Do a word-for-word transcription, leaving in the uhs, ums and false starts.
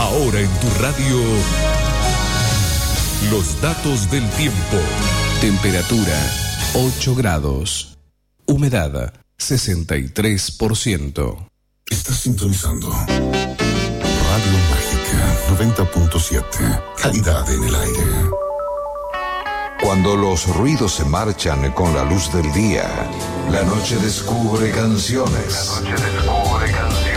Ahora en tu radio, los datos del tiempo. Temperatura ocho grados. Humedad sesenta y tres por ciento. Estás sintonizando Radio Mágica noventa punto siete. Calidad en el aire. Cuando los ruidos se marchan con la luz del día, la noche descubre canciones. La noche descubre canciones.